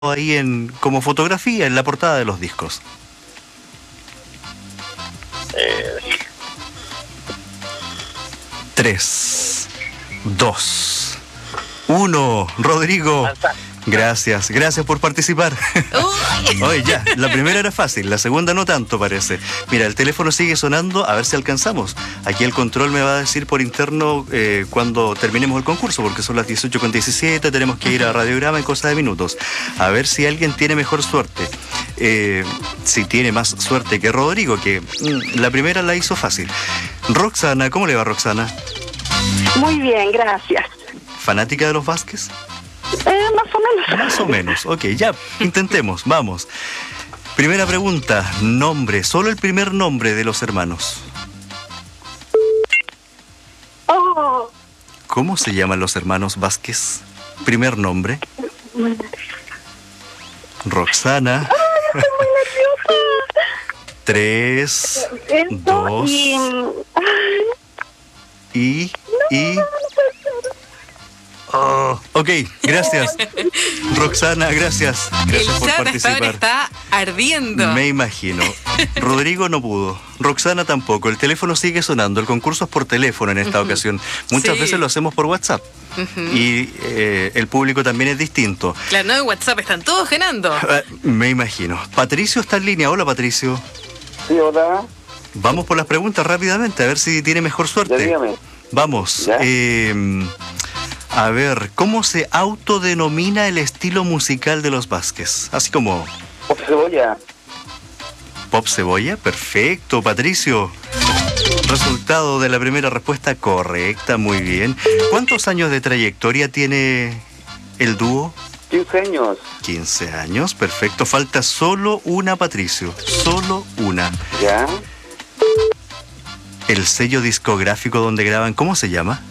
ahí como fotografía en la portada de los discos. 3, 2, 1. Rodrigo, gracias por participar. Oye, ya, la primera era fácil, la segunda no tanto parece. Mira, el teléfono sigue sonando, a ver si alcanzamos. Aquí el control me va a decir por interno cuando terminemos el concurso, porque son las 18:17, tenemos que ir a Radiograma en cosa de minutos. A ver si alguien tiene mejor suerte. Si tiene más suerte que Rodrigo, que la primera la hizo fácil. Roxana, ¿cómo le va, Roxana? Muy bien, gracias. ¿Fanática de los Vázquez? Más o menos. Más o menos, ok, ya, intentemos, vamos. Primera pregunta, nombre, solo el primer nombre de los hermanos. Oh. ¿Cómo se llaman los hermanos Vázquez? Primer nombre. Roxana. Ay, estoy muy nerviosa. 3, Esto 2 y... y... Oh, ok, gracias. Roxana, gracias. Gracias por participar. Está ardiendo. Me imagino. Rodrigo no pudo. Roxana tampoco. El teléfono sigue sonando. El concurso es por teléfono en esta ocasión. Muchas veces lo hacemos por WhatsApp. Y el público también es distinto. Claro, no, en WhatsApp están todos ganando. Me imagino. Patricio está en línea. Hola, Patricio. Sí, hola. Vamos por las preguntas rápidamente, a ver si tiene mejor suerte. Ya, dígame. Vamos. ¿Ya? A ver, ¿cómo se autodenomina el estilo musical de los Vázquez? Así como... Pop cebolla. Pop cebolla, perfecto, Patricio. Resultado de la primera respuesta correcta, muy bien. ¿Cuántos años de trayectoria tiene el dúo? 15 años. 15 años, perfecto. Falta solo una, Patricio, solo una. ¿Ya? El sello discográfico donde graban, ¿cómo se llama?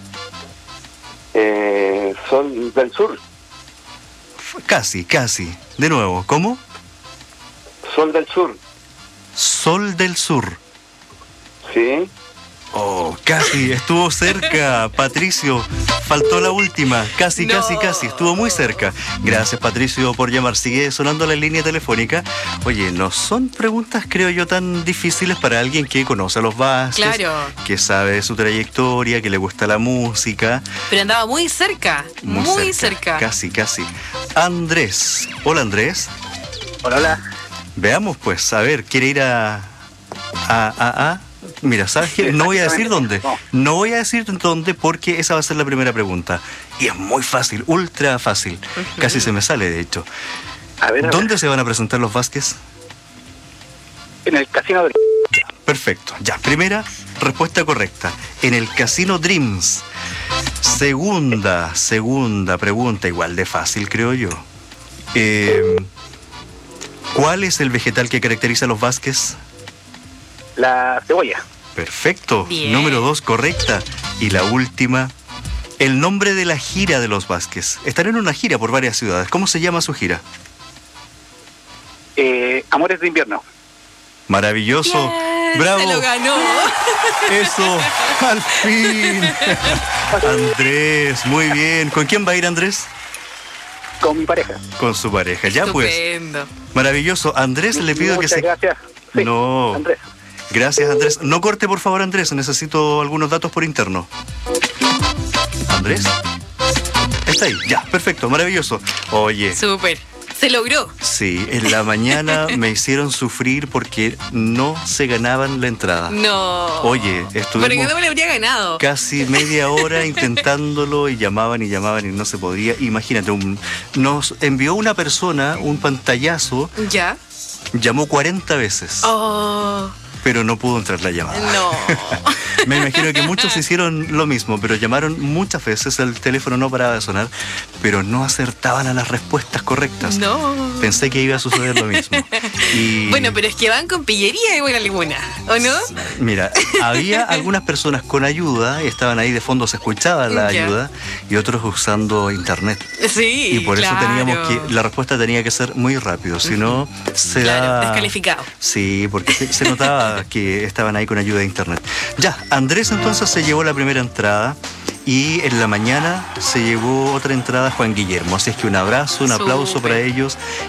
Sol del Sur. Casi. De nuevo, ¿cómo? Sol del Sur. Sol del Sur. Sí. Oh, casi, estuvo cerca, Patricio. Faltó la última, casi, estuvo muy cerca. Gracias, Patricio, por llamar. Sigue sonando la línea telefónica. Oye, no son preguntas, creo yo, tan difíciles para alguien que conoce a los Vázquez, Claro. que sabe de su trayectoria, que le gusta la música. Pero andaba muy cerca, muy cerca. Casi. Andrés. Hola, Andrés. Hola. Veamos, pues, a ver, ¿quiere ir a... Mira, ¿sabes qué? No voy a decir dónde. No voy a decir dónde porque esa va a ser la primera pregunta. Y es muy fácil, ultra fácil. Casi se me sale, de hecho. A ver. ¿Dónde se van a presentar los Vázquez? En el Casino de... Perfecto. Ya, primera respuesta correcta. En el Casino Dreams. Segunda pregunta, igual de fácil, creo yo. ¿Cuál es el vegetal que caracteriza a los Vázquez? La cebolla. Perfecto. Bien. Número 2, correcta. Y la última, el nombre de la gira de los Vázquez. Están en una gira por varias ciudades. ¿Cómo se llama su gira? Amores de invierno. Maravilloso. Bien, ¡Bravo! Se lo ganó. Eso, al fin. Andrés, muy bien. ¿Con quién va a ir Andrés? Con mi pareja. Con su pareja. Ya pues. Estupendo. Maravilloso. Andrés, le pido Muchas que se... gracias. Sí, No. Andrés. Gracias, Andrés. No corte, por favor, Andrés. Necesito algunos datos por interno. ¿Andrés? Está ahí. Ya, perfecto, maravilloso. Oye, Súper. Se logró. sí, en la mañana me hicieron sufrir porque no se ganaban la entrada. No. Oye, Pero estuvimos yo no me lo habría ganado. casi media hora intentándolo y llamaban y no se podía. Imagínate, nos envió una persona un pantallazo, ¿Ya? llamó 40 veces. Oh, Pero no pudo entrar la llamada. no. Me imagino que muchos hicieron lo mismo, pero llamaron muchas veces, el teléfono no paraba de sonar, pero no acertaban a las respuestas correctas. No. Pensé que iba a suceder lo mismo. Y Bueno, pero es que van con pillería y buena alguna, ¿o no? mira, había algunas personas con ayuda, y estaban ahí de fondo, se escuchaba la Ya. ayuda, y otros usando internet. Sí, Y por eso claro. teníamos que, la respuesta tenía que ser muy rápido, si no se Claro, da... descalificado. Sí, porque se notaba que estaban ahí con ayuda de internet. Ya, Andrés entonces se llevó la primera entrada Y en la mañana se llevó otra entrada Juan Guillermo. Así es que un abrazo, un aplauso Súper. para ellos.